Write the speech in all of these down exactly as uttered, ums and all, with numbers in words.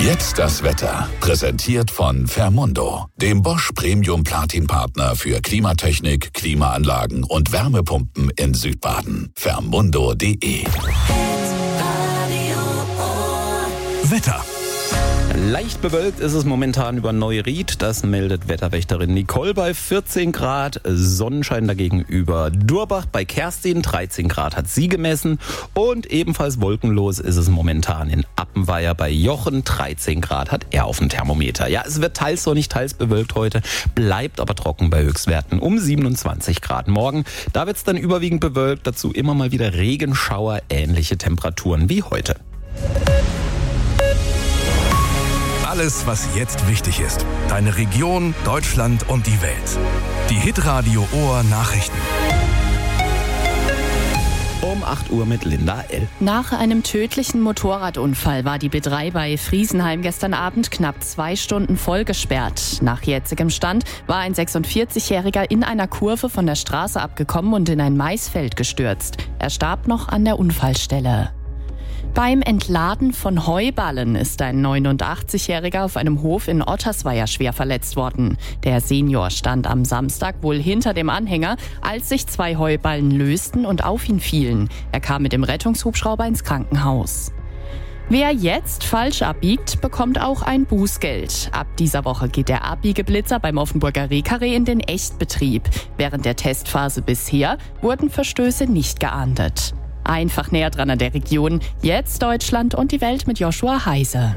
Jetzt das Wetter. Präsentiert von Fermundo, dem Bosch Premium Platin Partner für Klimatechnik, Klimaanlagen und Wärmepumpen in Südbaden. Fermundo punkt de. Wetter. Leicht bewölkt ist es momentan über Neuried. Das meldet Wetterwächterin Nicole bei vierzehn Grad. Sonnenschein dagegen über Durbach bei Kerstin. dreizehn Grad hat sie gemessen. Und ebenfalls wolkenlos ist es momentan in Appenweier bei Jochen. dreizehn Grad hat er auf dem Thermometer. Ja, es wird teils sonnig, teils bewölkt heute. Bleibt aber trocken bei Höchstwerten um siebenundzwanzig Grad. Morgen, da wird es dann überwiegend bewölkt. Dazu immer mal wieder Regenschauer, ähnliche Temperaturen wie heute. Alles, was jetzt wichtig ist. Deine Region, Deutschland und die Welt. Die Hitradio Ohr Nachrichten. Um acht Uhr mit Linda L. Nach einem tödlichen Motorradunfall war die B drei bei Friesenheim gestern Abend knapp zwei Stunden vollgesperrt. Nach jetzigem Stand war ein sechsundvierzigjähriger in einer Kurve von der Straße abgekommen und in ein Maisfeld gestürzt. Er starb noch an der Unfallstelle. Beim Entladen von Heuballen ist ein neunundachtzigjähriger auf einem Hof in Ottersweier schwer verletzt worden. Der Senior stand am Samstag wohl hinter dem Anhänger, als sich zwei Heuballen lösten und auf ihn fielen. Er kam mit dem Rettungshubschrauber ins Krankenhaus. Wer jetzt falsch abbiegt, bekommt auch ein Bußgeld. Ab dieser Woche geht der Abbiegeblitzer beim Offenburger Rehkarree in den Echtbetrieb. Während der Testphase bisher wurden Verstöße nicht geahndet. Einfach näher dran an der Region. Jetzt Deutschland und die Welt mit Joshua Heise.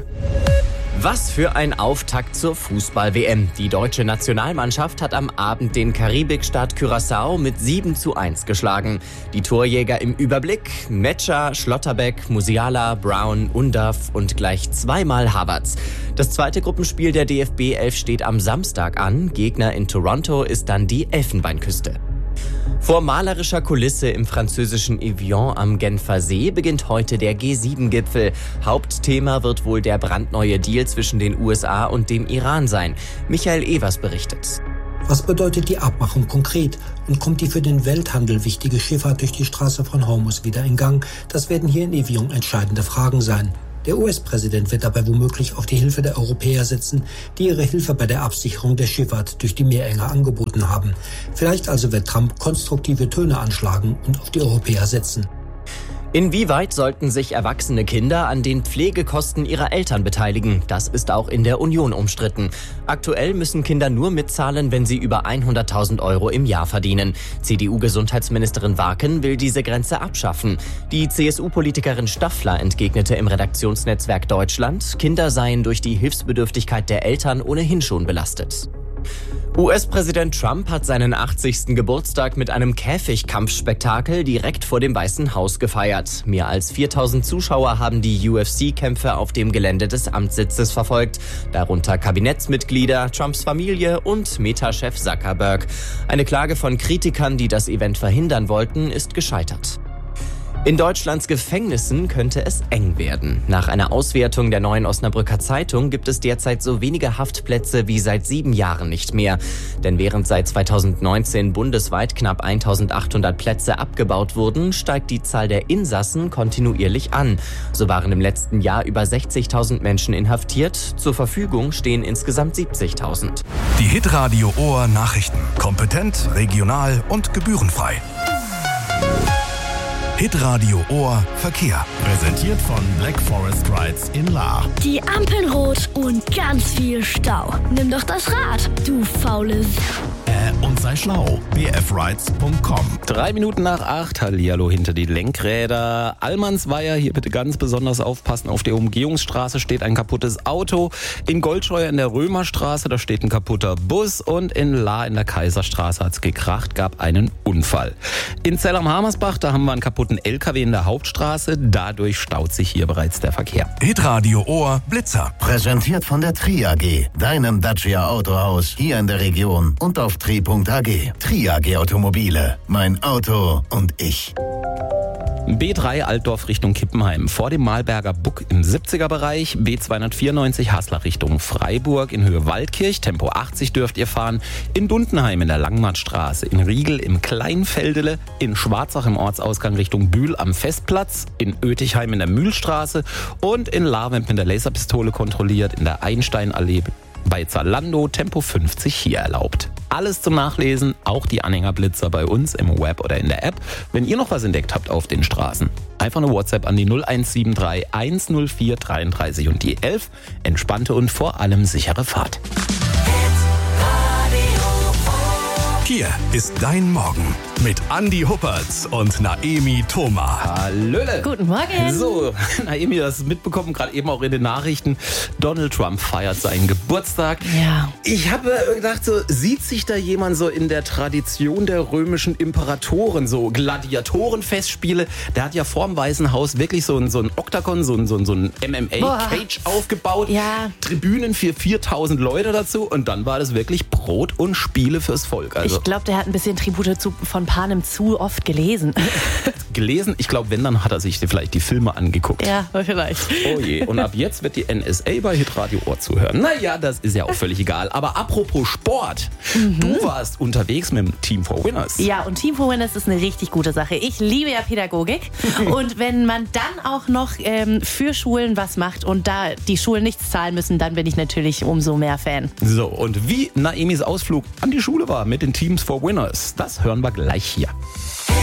Was für ein Auftakt zur Fußball-W M. Die deutsche Nationalmannschaft hat am Abend den Karibikstaat Curaçao mit sieben zu eins geschlagen. Die Torjäger im Überblick: Metscher, Schlotterbeck, Musiala, Brown, Undav und gleich zweimal Havertz. Das zweite Gruppenspiel der D F B elf steht am Samstag an. Gegner in Toronto ist dann die Elfenbeinküste. Vor malerischer Kulisse im französischen Evian am Genfer See beginnt heute der G sieben Gipfel. Hauptthema wird wohl der brandneue Deal zwischen den U S A und dem Iran sein. Michael Evers berichtet. Was bedeutet die Abmachung konkret und kommt die für den Welthandel wichtige Schifffahrt durch die Straße von Hormuz wieder in Gang? Das werden hier in Evian entscheidende Fragen sein. Der U S-Präsident wird dabei womöglich auf die Hilfe der Europäer setzen, die ihre Hilfe bei der Absicherung der Schifffahrt durch die Meerenge angeboten haben. Vielleicht also wird Trump konstruktive Töne anschlagen und auf die Europäer setzen. Inwieweit sollten sich erwachsene Kinder an den Pflegekosten ihrer Eltern beteiligen? Das ist auch in der Union umstritten. Aktuell müssen Kinder nur mitzahlen, wenn sie über hunderttausend Euro im Jahr verdienen. C D U-Gesundheitsministerin Warken will diese Grenze abschaffen. Die C S U-Politikerin Staffler entgegnete im Redaktionsnetzwerk Deutschland, Kinder seien durch die Hilfsbedürftigkeit der Eltern ohnehin schon belastet. U S-Präsident Trump hat seinen achtzigsten Geburtstag mit einem Käfigkampfspektakel direkt vor dem Weißen Haus gefeiert. Mehr als viertausend Zuschauer haben die U F C-Kämpfe auf dem Gelände des Amtssitzes verfolgt. Darunter Kabinettsmitglieder, Trumps Familie und Meta-Chef Zuckerberg. Eine Klage von Kritikern, die das Event verhindern wollten, ist gescheitert. In Deutschlands Gefängnissen könnte es eng werden. Nach einer Auswertung der Neuen Osnabrücker Zeitung gibt es derzeit so wenige Haftplätze wie seit sieben Jahren nicht mehr. Denn während seit zweitausendneunzehn bundesweit knapp eintausendachthundert Plätze abgebaut wurden, steigt die Zahl der Insassen kontinuierlich an. So waren im letzten Jahr über sechzigtausend Menschen inhaftiert. Zur Verfügung stehen insgesamt siebzigtausend. Die Hitradio Ohr Nachrichten. Kompetent, regional und gebührenfrei. Hitradio Ohr Verkehr. Präsentiert von Black Forest Rides in Lahr. Die Ampeln rot und ganz viel Stau. Nimm doch das Rad, du faules. Äh, und sei schlau. b f rides punkt com. Drei Minuten nach acht. Hallihallo hinter die Lenkräder. Allmannsweier, hier bitte ganz besonders aufpassen. Auf der Umgehungsstraße steht ein kaputtes Auto. In Goldscheuer in der Römerstraße, da steht ein kaputter Bus. Und in Lahr in der Kaiserstraße hat's gekracht, gab einen Unfall. In Zell am Hamersbach, da haben wir einen kaputten L K W in der Hauptstraße. Dadurch staut sich hier bereits der Verkehr. Hitradio Ohr Blitzer. Präsentiert von der Tri A G, deinem Dacia Autohaus hier in der Region und auf tri punkt a g. Tri A G Automobile. Mein Auto und ich. B drei Altdorf Richtung Kippenheim vor dem Malberger Buck im siebziger-Bereich. B zweihundertvierundneunzig Haßler Richtung Freiburg in Höhe Waldkirch. Tempo achtzig dürft ihr fahren. In Dundenheim in der Langmartstraße. In Riegel im Kleinfeldele. In Schwarzach im Ortsausgang Richtung Bühl am Festplatz. In Oetichheim in der Mühlstraße. Und in Larwemp mit der Laserpistole kontrolliert. In der Einsteinallee bei Zalando. Tempo fünfzig hier erlaubt. Alles zum Nachlesen, auch die Anhängerblitzer bei uns im Web oder in der App. Wenn ihr noch was entdeckt habt auf den Straßen, einfach eine WhatsApp an die null eins sieben drei eins null vier dreiunddreißig und die elf. Entspannte und vor allem sichere Fahrt. Hier ist dein Morgen mit Andi Huppertz und Naemi Thoma. Hallöle. Guten Morgen. So, Naemi, du hast es mitbekommen, gerade eben auch in den Nachrichten. Donald Trump feiert seinen Geburtstag. Ja. Ich habe gedacht, so sieht sich da jemand so in der Tradition der römischen Imperatoren, so Gladiatorenfestspiele. Der hat ja vorm Weißen Haus wirklich so ein, so ein Oktagon, so ein, so ein, so ein M M A-Cage aufgebaut. Ja. Tribünen für viertausend Leute dazu und dann war das wirklich Brot und Spiele fürs Volk. Also Ich glaube, der hat ein bisschen Tribute zu, von Panem zu oft gelesen. gelesen, ich glaube, wenn, dann hat er sich vielleicht die Filme angeguckt. Ja, vielleicht. Oh je, und ab jetzt wird die N S A bei Hitradio Ohr zuhören. Naja, das ist ja auch völlig egal. Aber apropos Sport, mhm. du warst unterwegs mit dem Team for Winners. Ja, und Team for Winners ist eine richtig gute Sache. Ich liebe ja Pädagogik. Und wenn man dann auch noch ähm, für Schulen was macht und da die Schulen nichts zahlen müssen, dann bin ich natürlich umso mehr Fan. So, und wie Naemis Ausflug an die Schule war mit den Teams for Winners, das hören wir gleich hier.